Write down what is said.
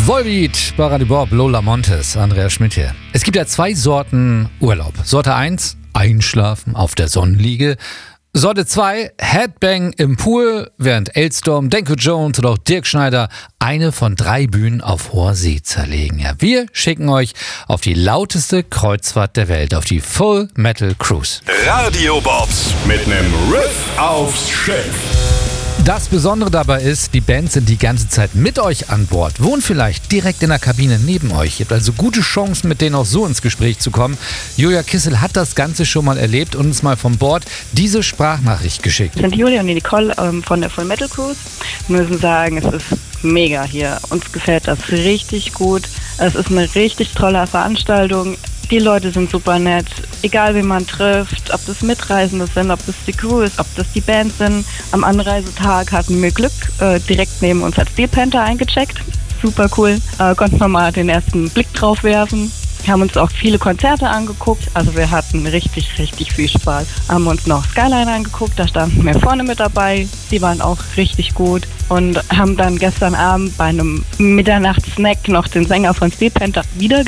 Volbeat bei Radio Bob, Lola Montes, Andreas Schmidt hier. Es gibt ja 2 Sorten Urlaub. Sorte 1, einschlafen auf der Sonnenliege. Sorte 2, Headbang im Pool, während Elstorm, Danko Jones oder auch Dirk Schneider eine von 3 Bühnen auf hoher See zerlegen. Ja, wir schicken euch auf die lauteste Kreuzfahrt der Welt, auf die Full Metal Cruise. Radio Bobs mit nem Riff aufs Schiff. Das Besondere dabei ist, die Bands sind die ganze Zeit mit euch an Bord, wohnen vielleicht direkt in der Kabine neben euch. Ihr habt also gute Chancen, mit denen auch so ins Gespräch zu kommen. Julia Kissel hat das Ganze schon mal erlebt und uns mal von Bord diese Sprachnachricht geschickt. Wir sind Julia und die Nicole von der Full Metal Cruise. Wir müssen sagen, es ist mega hier. Uns gefällt das richtig gut. Es ist eine richtig tolle Veranstaltung. Die Leute sind super nett, egal wen man trifft, ob das Mitreisende sind, ob das die Crew ist, ob das die Bands sind. Am Anreisetag hatten wir Glück, direkt neben uns hat Steel Panther eingecheckt. Super cool, konnten wir mal den ersten Blick drauf werfen. Wir haben uns auch viele Konzerte angeguckt, also wir hatten richtig viel Spaß. Haben uns noch Skyline angeguckt, da standen wir vorne mit dabei, die waren auch richtig gut und haben dann gestern Abend bei einem Mitternachtssnack noch den Sänger von Steel Panther wieder